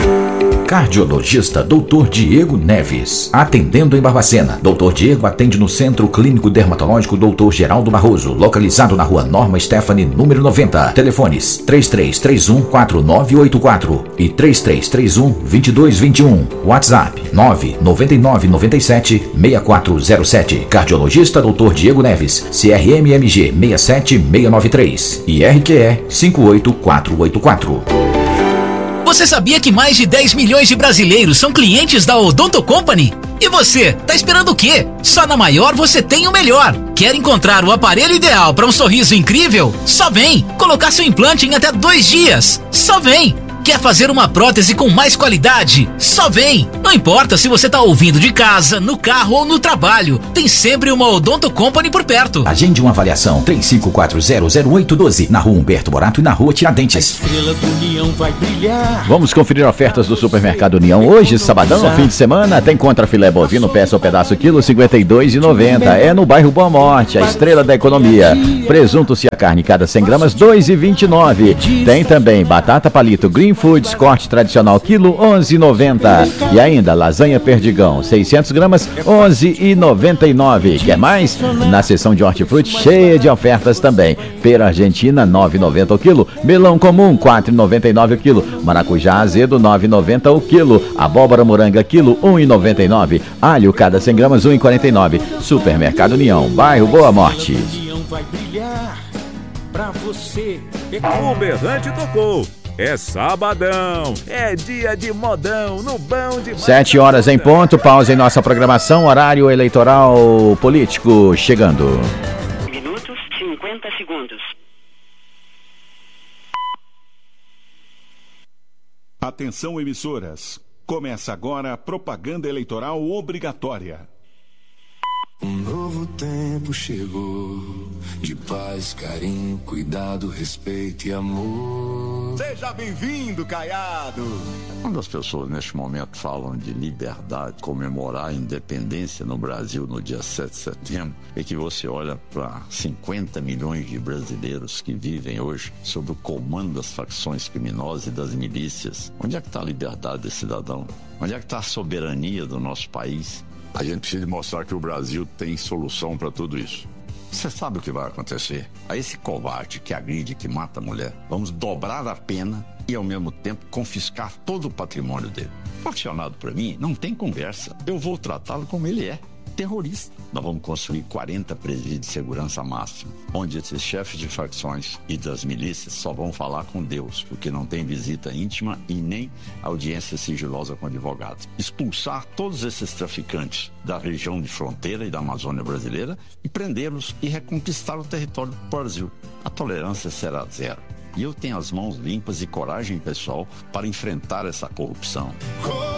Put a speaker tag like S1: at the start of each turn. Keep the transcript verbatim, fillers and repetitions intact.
S1: Cardiologista doutor Diego Neves, atendendo em Barbacena. doutor Diego atende no Centro Clínico Dermatológico doutor Geraldo Barroso, localizado na Rua Norma Stephanie, número noventa. Telefones três três três um quatro nove oito quatro e três três três um dois dois dois um. WhatsApp nove nove nove nove sete seis quatro zero sete. Cardiologista doutor Diego Neves, C R M M G seis sete seis nove três e R Q E cinco oito quatro oito quatro.
S2: Você sabia que mais de dez milhões de brasileiros são clientes da Odonto Company? E você, tá esperando o quê? Só na Maior você tem o melhor. Quer encontrar o aparelho ideal para um sorriso incrível? Só vem! Colocar seu implante em até dois dias? Só vem! Quer fazer uma prótese com mais qualidade? Só vem! Não importa se você tá ouvindo de casa, no carro ou no trabalho, tem sempre uma Odonto Company por perto.
S1: Agende uma avaliação três cinco quatro zero zero oito um dois na Rua Humberto Morato e na Rua Tiradentes.
S3: A estrela do União vai brilhar.
S4: Vamos conferir ofertas do Supermercado União. Hoje, sabadão, fim de semana, tem contra filé bovino, peça ou pedaço quilo, cinquenta e dois reais e noventa centavos. É no bairro Boa Morte, a estrela da economia. Presunto se a carne cada cem gramas, dois reais e vinte e nove centavos. Tem também batata palito Green Foods, corte tradicional, quilo, onze reais e noventa centavos. E ainda lasanha Perdigão, seiscentas gramas, onze reais e noventa e nove centavos. Quer mais? Na seção de hortifruti, cheia de ofertas também. Pera argentina, nove reais e noventa centavos o quilo. Melão comum, quatro reais e noventa e nove centavos o quilo. Maracujá azedo, nove reais e noventa centavos o quilo. Abóbora moranga, quilo, um real e noventa e nove centavos. Alho, cada cem gramas, um real e quarenta e nove centavos. Supermercado União, bairro Boa Morte.
S3: União vai brilhar pra você.
S5: O Berrante tocou. É sabadão, é dia de modão no Bão de...
S4: Sete horas em ponto, pausa em nossa programação, horário eleitoral político chegando.
S6: Minutos, cinquenta segundos.
S7: Atenção, emissoras. Começa agora a propaganda eleitoral obrigatória.
S8: Um novo tempo chegou, de paz, carinho, cuidado, respeito e amor.
S7: Seja bem-vindo, Caiado!
S9: Quando as pessoas neste momento falam de liberdade, comemorar a independência no Brasil no dia sete de setembro, é que você olha para cinquenta milhões de brasileiros que vivem hoje sob o comando das facções criminosas e das milícias. Onde é que está a liberdade desse cidadão? Onde é que está a soberania do nosso país? A gente precisa mostrar que o Brasil tem solução para tudo isso. Você sabe o que vai acontecer? A esse covarde que agride, que mata a mulher, vamos dobrar a pena e, ao mesmo tempo, confiscar todo o patrimônio dele. Apaixonado por mim, não tem conversa. Eu vou tratá-lo como ele é. Terrorista. Nós vamos construir quarenta presídios de segurança máxima, onde esses chefes de facções e das milícias só vão falar com Deus, porque não tem visita íntima e nem audiência sigilosa com advogados. Expulsar todos esses traficantes da região de fronteira e da Amazônia brasileira e prendê-los e reconquistar o território do Brasil. A tolerância será zero. E eu tenho as mãos limpas e coragem pessoal para enfrentar essa corrupção.